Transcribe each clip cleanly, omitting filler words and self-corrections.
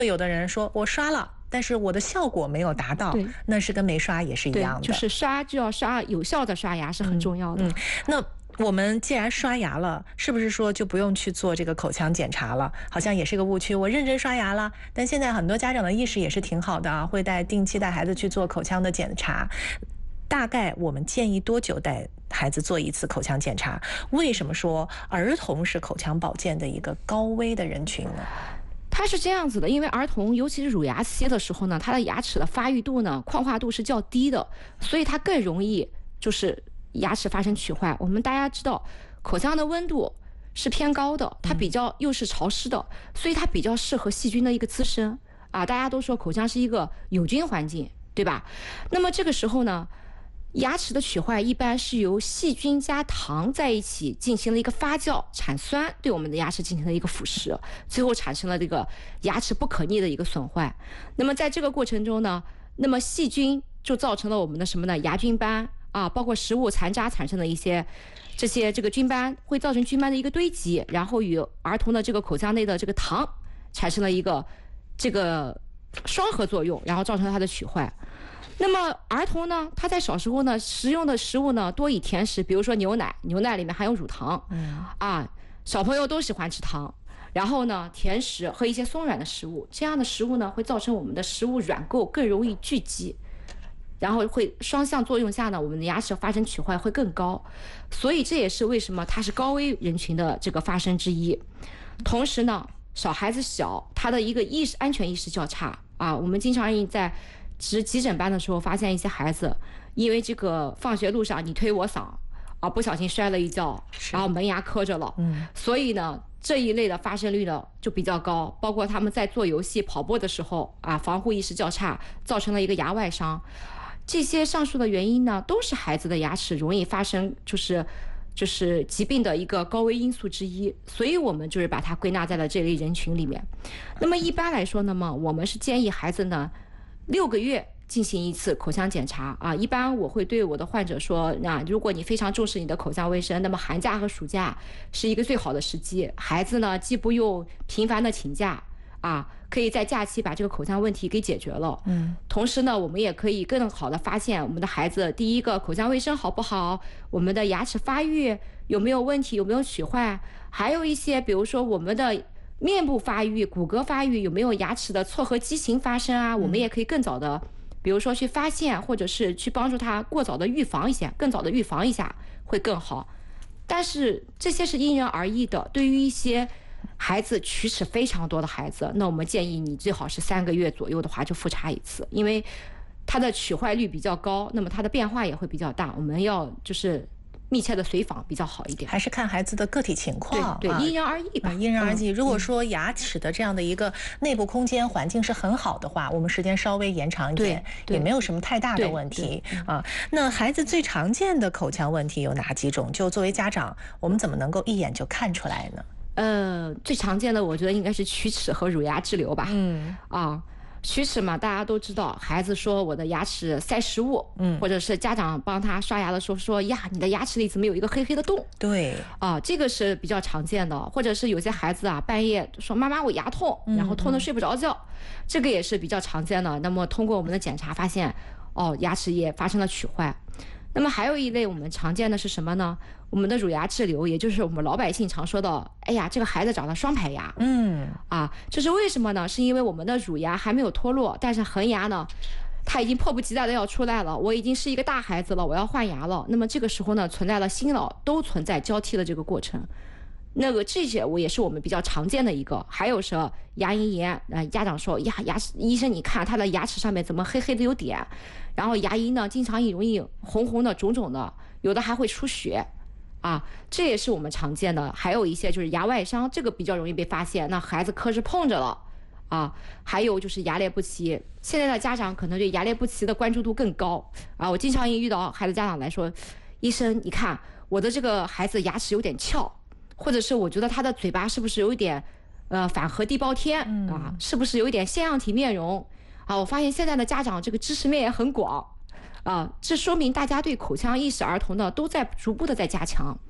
有的人说我刷了，但是我的效果没有达到，那是跟没刷也是一样的。 就是刷就要刷有效的刷牙是很重要的。 那我们既然刷牙了，是不是说就不用去做这个口腔检查了？好像也是个误区。我认真刷牙了，但现在很多家长的意识也是挺好的啊，会定期带孩子去做口腔的检查。大概我们建议多久带孩子做一次口腔检查？为什么说儿童是口腔保健的一个高危的人群呢？ 它是这样子的，因为儿童尤其是乳牙期的时候呢，他的牙齿的发育度呢、矿化度是较低的，所以它更容易就是牙齿发生龋坏。我们大家知道，口腔的温度是偏高的，它比较又是潮湿的，所以它比较适合细菌的一个滋生啊。大家都说口腔是一个有菌环境，对吧？那么这个时候呢，牙齿的龋坏一般是由细菌加糖在一起进行了一个发酵，产酸对我们的牙齿进行了一个腐蚀，最后产生了这个牙齿不可逆的一个损坏。那么在这个过程中呢，那么细菌就造成了我们的什么呢？牙菌斑啊，包括食物残渣产生的一些这个菌斑，会造成菌斑的一个堆积，然后与儿童的这个口腔内的这个糖产生了一个这个双核作用，然后造成了它的龋坏。那么儿童呢，他在小时候呢，食用的食物呢多以甜食，比如说牛奶，牛奶里面含有乳糖，小朋友都喜欢吃糖。然后呢，甜食和一些松软的食物，这样的食物呢会造成我们的食物软垢更容易聚集，然后会双向作用下呢，我们的牙齿发生龋坏会更高。所以这也是为什么它是高危人群的这个发生之一。同时呢，小孩子小，他的一个安全意识较差啊。我们经常在值急诊班的时候，发现一些孩子因为这个放学路上你推我搡啊，不小心摔了一跤，然后门牙磕着了。所以呢，这一类的发生率呢就比较高。包括他们在做游戏、跑步的时候啊，防护意识较差，造成了一个牙外伤。这些上述的原因呢，都是孩子的牙齿容易发生就是疾病的一个高危因素之一，所以我们就是把它归纳在了这类人群里面。那么一般来说呢，我们是建议孩子呢6个月进行一次口腔检查啊。一般我会对我的患者说，如果你非常重视你的口腔卫生，那么寒假和暑假是一个最好的时机。孩子呢既不用频繁的请假啊，可以在假期把这个口腔问题给解决了。同时呢，我们也可以更好的发现我们的孩子，第一个口腔卫生好不好，我们的牙齿发育有没有问题，有没有龋坏，还有一些比如说我们的面部发育、骨骼发育有没有牙齿的错颌畸形发生啊，我们也可以更早的比如说去发现，或者是去帮助他过早的预防一些，更早的预防一下会更好。但是这些是因人而异的，对于一些孩子龋齿非常多的孩子，那我们建议你最好是3个月左右的话就复查一次，因为它的龋坏率比较高，那么它的变化也会比较大，我们要就是密切的随访比较好一点， 还是看孩子的个体情况， 对，因人而异吧， 因人而异。如果说牙齿的这样的一个内部空间环境是很好的话，我们时间稍微延长一点，也没有什么太大的问题啊。那孩子最常见的口腔问题有哪几种？就作为家长，我们怎么能够一眼就看出来呢？ 最常见的我觉得应该是龋齿和乳牙滞留吧。龋齿嘛，大家都知道，孩子说我的牙齿塞食物，或者是家长帮他刷牙的时候说呀，你的牙齿里怎么有一个黑黑的洞？ 对啊，这个是比较常见的。或者是有些孩子啊，半夜说妈妈我牙痛，然后痛得睡不着觉，这个也是比较常见的。那么通过我们的检查发现，牙齿也发生了龋坏。那么还有一类我们常见的是什么呢？我们的乳牙滞留，也就是我们老百姓常说的，哎呀，这个孩子长了双排牙。这是为什么呢？是因为我们的乳牙还没有脱落，但是恒牙呢，它已经迫不及待的要出来了。我已经是一个大孩子了，我要换牙了。那么这个时候呢，存在了新老都存在交替的这个过程。这些也是我们比较常见的一个。还有是牙龈炎，家长说呀，医生你看他的牙齿上面怎么黑黑的有点，然后牙龈呢经常容易红红的肿肿的，有的还会出血啊，这也是我们常见的。还有一些就是牙外伤，这个比较容易被发现，那孩子磕是碰着了啊。还有就是牙列不齐，现在的家长可能对牙列不齐的关注度更高啊。我经常遇到孩子家长来说，医生你看我的这个孩子牙齿有点翘，或者是我觉得他的嘴巴是不是有一点反颌地包天啊，是不是有一点腺样体面容啊？我发现现在的家长这个知识面也很广啊，这说明大家对口腔意识儿童呢都在逐步的在加强。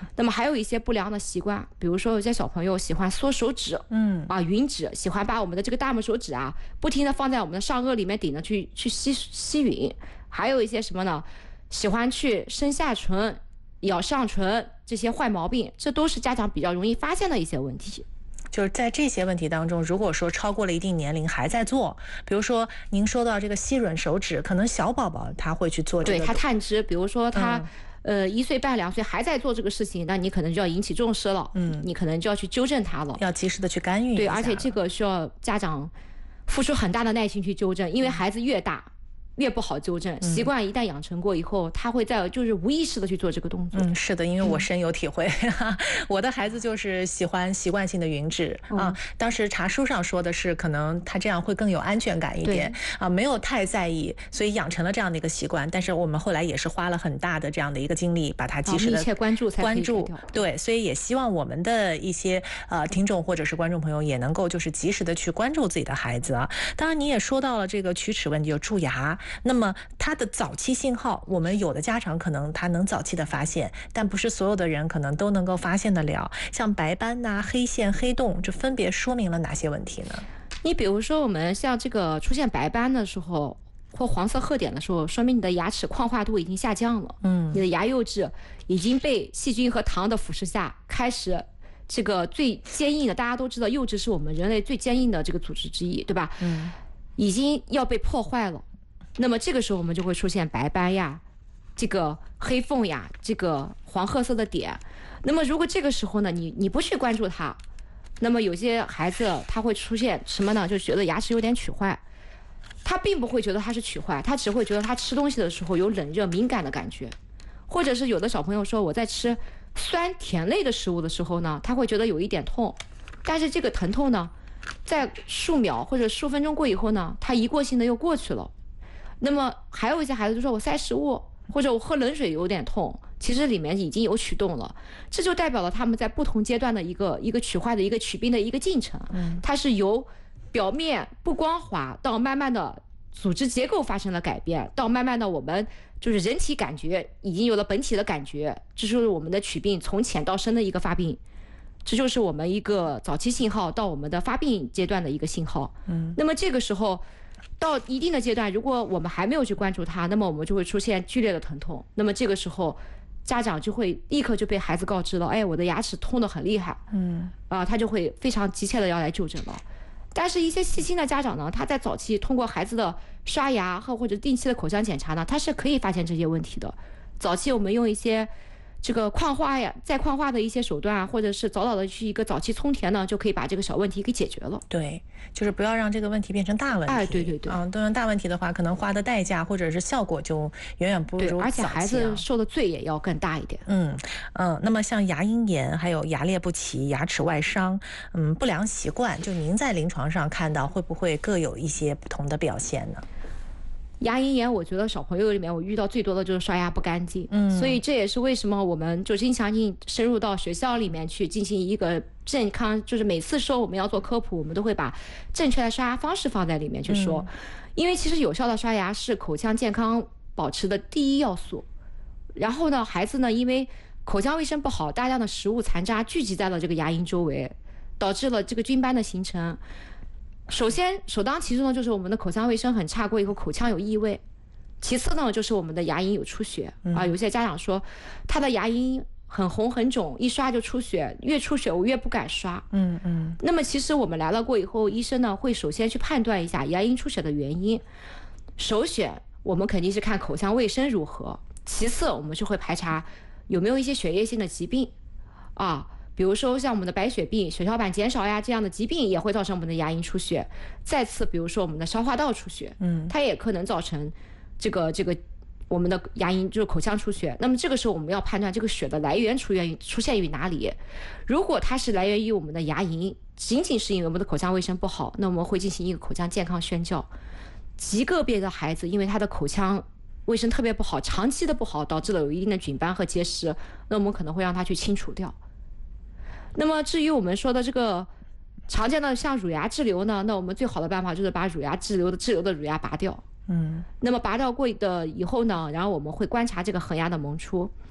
那么还有一些不良的习惯，比如说有些小朋友喜欢缩手指，吮指，喜欢把我们的这个大拇手指啊，不停的放在我们的上颚里面顶着去吸吮，还有一些什么呢？喜欢去伸下唇、咬上唇，这些坏毛病，这都是家长比较容易发现的一些问题。 就是在这些问题当中，如果说超过了一定年龄还在做，比如说您说到这个吸吮手指，可能小宝宝他会去做这个， 对他探知，比如说他1岁半2岁还在做这个事情，那你可能就要引起重视了，你可能就要去纠正他了， 要及时的去干预。 对，而且这个需要家长付出很大的耐心去纠正，因为孩子越大越不好纠正，习惯一旦养成过以后，他会在就是无意识的去做这个动作。 是的，因为我深有体会，我的孩子就是喜欢习惯性的吮指啊。当时查书上说的是，可能他这样会更有安全感一点啊，没有太在意，所以养成了这样的一个习惯。但是我们后来也是花了很大的这样的一个精力，把他及时的密切关注。 对，所以也希望我们的一些听众或者是观众朋友也能够就是及时的去关注自己的孩子啊。当然，你也说到了这个龋齿问题，有蛀牙。那么它的早期信号，我们有的家长可能他能早期的发现，但不是所有的人可能都能够发现得了。像白斑呐、黑线、黑洞，这分别说明了哪些问题呢？ 你比如说，我们像这个出现白斑的时候，或黄色褐点的时候，说明你的牙齿矿化度已经下降了。你的牙釉质已经被细菌和糖的腐蚀下，开始这个最坚硬的，大家都知道釉质是我们人类最坚硬的这个组织之一，对吧？已经要被破坏了。那么这个时候我们就会出现白斑呀，这个黑缝呀，这个黄褐色的点。那么如果这个时候呢，你不去关注它，那么有些孩子他会出现什么呢？就觉得牙齿有点龋坏，他并不会觉得它是龋坏，他只会觉得他吃东西的时候有冷热敏感的感觉，或者是有的小朋友说我在吃酸甜类的食物的时候呢，他会觉得有一点痛，但是这个疼痛呢，在数秒或者数分钟过以后呢，他一过性的又过去了。那么还有一些孩子就说我塞食物或者我喝冷水有点痛，其实里面已经有龋洞了，这就代表了他们在不同阶段的一个龋坏的一个龋病的一个进程。它是由表面不光滑到慢慢的组织结构发生了改变，到慢慢的我们就是人体感觉已经有了本体的感觉，这就是我们的龋病从浅到深的一个发病，这就是我们一个早期信号到我们的发病阶段的一个信号。那么这个时候到一定的阶段，如果我们还没有去关注它，那么我们就会出现剧烈的疼痛。那么这个时候，家长就会立刻就被孩子告知了，哎，我的牙齿痛得很厉害，他就会非常急切的要来就诊了。但是，一些细心的家长呢，他在早期通过孩子的刷牙或者定期的口腔检查呢，他是可以发现这些问题的。早期我们用一些这个矿化呀、再矿化的一些手段啊，或者是早的去一个早期充填呢，就可以把这个小问题给解决了。 对，就是不要让这个问题变成大问题。 对， 都让大问题的话，可能花的代价或者是效果就远远不如而且孩子受的罪也要更大一点。 那么像牙龈炎、还有牙裂不齐、牙齿外伤，不良习惯，就您在临床上看到会不会各有一些不同的表现呢？ 牙龈炎，我觉得小朋友里面我遇到最多的就是刷牙不干净，所以这也是为什么我们就经常深入到学校里面去进行一个健康，就是每次说我们要做科普，我们都会把正确的刷牙方式放在里面去说，因为其实有效的刷牙是口腔健康保持的第一要素。然后呢，孩子呢，因为口腔卫生不好，大量的食物残渣聚集在了这个牙龈周围，导致了这个菌斑的形成。首当其冲的就是我们的口腔卫生很差，过以后口腔有异味。其次呢，就是我们的牙龈有出血有些家长说他的牙龈很红很肿，一刷就出血，越出血我越不敢刷。那么其实我们来了过以后，医生呢会首先去判断一下牙龈出血的原因。首选我们肯定是看口腔卫生如何，其次我们就会排查有没有一些血液性的疾病比如说像我们的白血病、血小板减少呀这样的疾病也会造成我们的牙龈出血。再次比如说我们的消化道出血，它也可能造成这个我们的牙龈就是口腔出血。那么这个时候我们要判断这个血的来源出现于哪里。如果它是来源于我们的牙龈，仅仅是因为我们的口腔卫生不好，那我们会进行一个口腔健康宣教。极个别的孩子因为他的口腔卫生特别不好，长期的不好，导致了有一定的菌斑和结石，那我们可能会让他去清除掉。那么至于我们说的这个常见的像乳牙滞留呢，那我们最好的办法就是把乳牙滞留的乳牙拔掉。那么拔掉过的以后呢，然后我们会观察这个恒牙的萌出。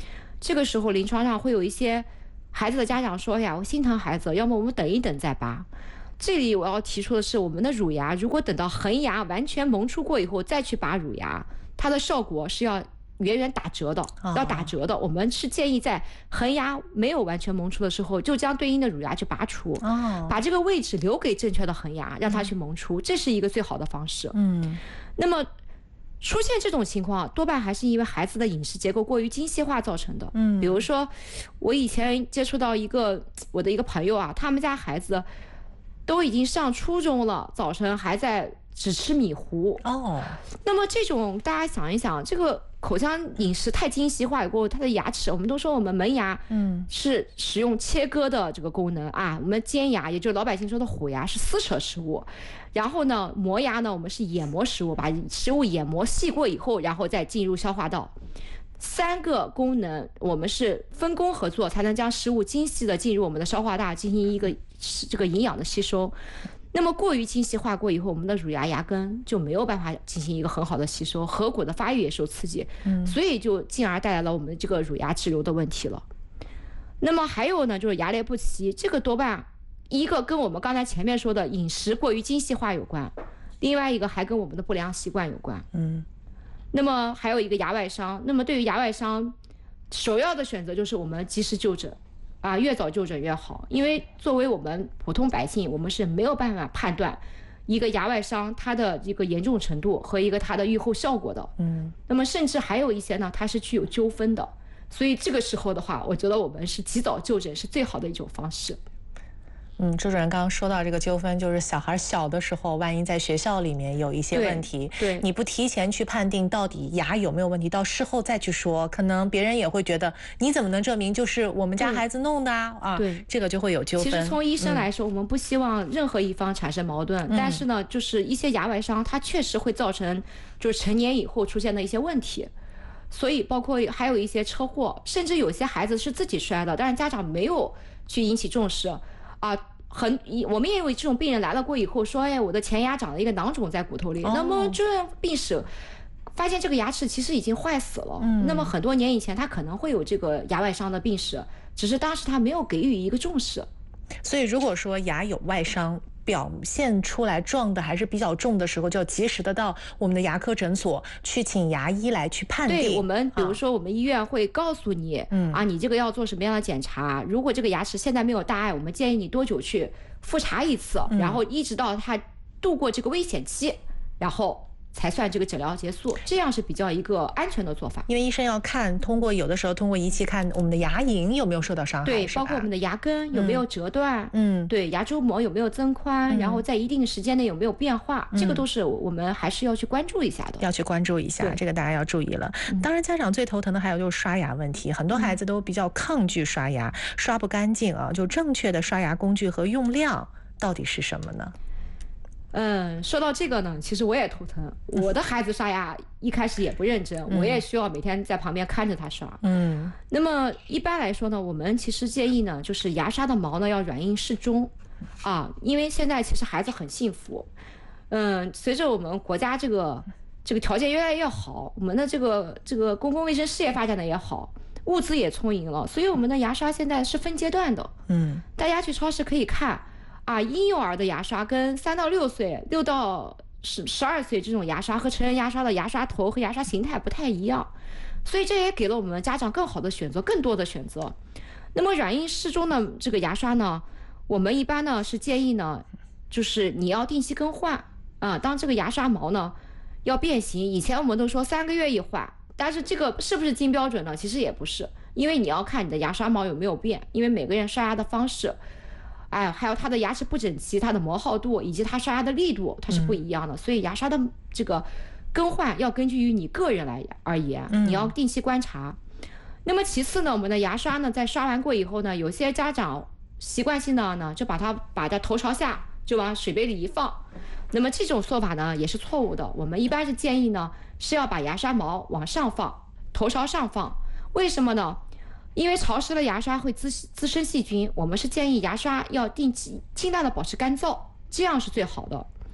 这个时候临床上会有一些孩子的家长说呀，我心疼孩子，要么我们等一等再拔。这里我要提出的是，我们的乳牙如果等到恒牙完全萌出过以后再去拔乳牙，它的效果是要远远打折的，要打折的。我们是建议在恒牙没有完全萌出的时候，就将对应的乳牙去拔除，把这个位置留给正确的恒牙，让它去萌出，这是一个最好的方式。那么出现这种情况，多半还是因为孩子的饮食结构过于精细化造成的。比如说我以前接触到我的一个朋友啊，他们家孩子都已经上初中了，早晨还在只吃米糊。那么这种大家想一想，这个口腔饮食太精细化以后，它的牙齿，我们都说我们门牙是使用切割的这个功能啊，我们尖牙也就是老百姓说的虎牙是撕扯食物，然后呢磨牙呢我们是研磨食物，把食物研磨细过以后，然后再进入消化道。3个功能我们是分工合作，才能将食物精细的进入我们的消化道，进行一个这个营养的吸收。那么过于精细化过以后，我们的乳牙牙根就没有办法进行一个很好的吸收，颌骨的发育也受刺激，所以就进而带来了我们这个乳牙滞留的问题了。那么还有呢，就是牙列不齐，这个多半一个跟我们刚才前面说的饮食过于精细化有关，另外一个还跟我们的不良习惯有关。那么还有一个牙外伤，那么对于牙外伤，首要的选择就是我们及时就诊，越早就诊越好，因为作为我们普通百姓，我们是没有办法判断一个牙外伤它的一个严重程度和一个它的预后效果的。那么甚至还有一些呢，它是具有纠纷的，所以这个时候的话，我觉得我们是及早就诊是最好的一种方式。 周主任刚刚说到这个纠纷，就是小孩小的时候，万一在学校里面有一些问题， 对， 你不提前去判定到底牙有没有问题，到事后再去说，可能别人也会觉得你怎么能证明就是我们家孩子弄的啊？ 对， 这个就会有纠纷。 其实从医生来说，我们不希望任何一方产生矛盾，但是呢，就是一些牙外伤，它确实会造成就是成年以后出现的一些问题。所以包括还有一些车祸，甚至有些孩子是自己摔的，但是家长没有去引起重视我们也有这种病人来了过以后说，我的前牙长了一个囊肿在骨头里，那么住院病史发现这个牙齿其实已经坏死了。那么很多年以前他可能会有这个牙外伤的病史，只是当时他没有给予一个重视。 所以如果说牙有外伤表现出来撞的还是比较重的时候，就要及时的到我们的牙科诊所去请牙医来去判定。 对，我们比如说我们医院会告诉你，你这个要做什么样的检查，如果这个牙齿现在没有大碍，我们建议你多久去复查一次，然后一直到它度过这个危险期，然后才算这个诊疗结束，这样是比较一个安全的做法。 因为医生要看，有的时候通过仪器看我们的牙龈有没有受到伤害， 对，包括我们的牙根有没有折断，对，牙周膜有没有增宽，然后在一定时间内有没有变化，这个都是我们还是要去关注一下的。 要去关注一下，这个大家要注意了。当然，家长最头疼的还有就是刷牙问题，很多孩子都比较抗拒刷牙，刷不干净啊。就正确的刷牙工具和用量到底是什么呢？ 说到这个呢，其实我也头疼。我的孩子刷牙一开始也不认真，我也需要每天在旁边看着他刷。那么一般来说呢，我们其实建议呢，就是牙刷的毛呢要软硬适中，因为现在其实孩子很幸福。随着我们国家这个条件越来越好，我们的这个公共卫生事业发展的也好，物资也充盈了，所以我们的牙刷现在是分阶段的。大家去超市可以看。婴幼儿的牙刷跟3到6岁、6到12岁这种牙刷和成人牙刷的牙刷头和牙刷形态不太一样，所以这也给了我们家长更好的选择，更多的选择。那么软硬适中的这个牙刷呢，我们一般呢是建议呢，就是你要定期更换当这个牙刷毛呢要变形，以前我们都说3个月一换，但是这个是不是金标准呢？其实也不是，因为你要看你的牙刷毛有没有变，因为每个人刷牙的方式。还有它的牙齿不整齐，它的磨耗度以及它刷牙的力度，它是不一样的，所以牙刷的这个更换要根据于你个人而言，你要定期观察。那么其次呢，我们的牙刷呢，在刷完过以后呢，有些家长习惯性的呢，就把它头朝下就往水杯里一放，那么这种做法呢也是错误的。我们一般是建议呢，是要把牙刷毛往上放，头朝上放。为什么呢？因为潮湿的牙刷会滋生细菌，我们是建议牙刷要定期尽量的保持干燥，这样是最好的。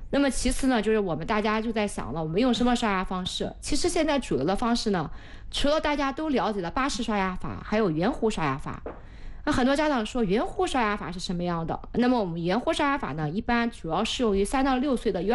那么其次呢，就是我们大家就在想了，我们用什么刷牙方式？其实现在主流的方式呢，除了大家都了解的巴氏刷牙法，还有圆弧刷牙法。那很多家长说圆弧刷牙法是什么样的？那么我们圆弧刷牙法呢，一般主要适用于3到6岁的幼